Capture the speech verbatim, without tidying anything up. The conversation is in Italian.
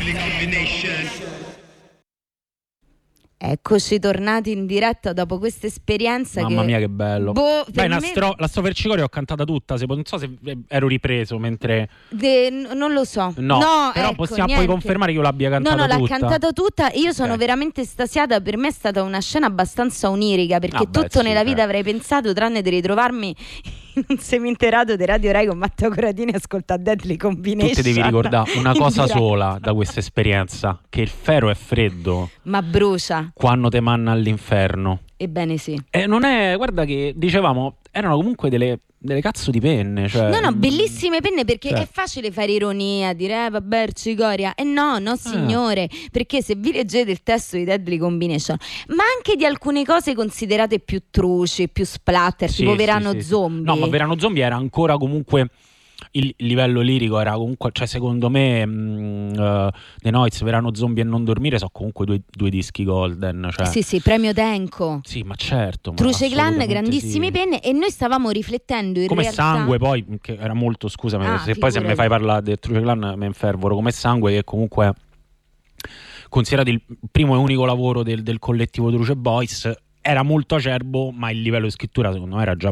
Eccoci tornati in diretta dopo questa esperienza. Mamma che... mia che bello. Boh, Beh, me... la, stro- la Strofa del Cicoria ho cantata tutta, se... non so se ero ripreso mentre... De... non lo so. No, no però ecco, possiamo niente. poi confermare che io l'abbia cantata tutta. No, no, tutta. l'ha cantata tutta. Io sono okay. veramente estasiata. Per me è stata una scena abbastanza onirica, perché ah, beh, tutto sì, nella vita certo. avrei pensato, tranne di ritrovarmi in un seminterrato di Radio Rai con Matteo Coradini e ascolta Deadly Combination. Tu ti devi ricordare una cosa diretta. sola da questa esperienza, che il ferro è freddo, ma brucia quando te manna all'inferno. Ebbene sì. E non è, guarda che dicevamo, erano comunque delle, delle cazzo di penne, cioè, No, no, bellissime penne, perché cioè. è facile fare ironia, dire eh, vabbè, Cicoria. E eh no, no signore, ah. perché se vi leggete il testo di Deadly Combination, ma anche di alcune cose considerate più truci, più splatter, sì, tipo Verano sì, sì, Zombie. Sì. No, ma Verano Zombie era ancora comunque... Il livello lirico era comunque, cioè secondo me mh, uh, The Noiz, Verano Zombie e Non Dormire sono comunque due, due dischi golden, cioè. Sì sì, premio Tenco. Sì, ma certo. Truce Clan, grandissime sì. penne. E noi stavamo riflettendo in come realtà... Sangue poi, che era molto, scusami, ah, se figurati. poi se mi fai parlare del Truce Clan me infervoro. Come Sangue, che comunque considerato il primo e unico lavoro del, del collettivo Truce Boys, era molto acerbo, ma il livello di scrittura secondo me era già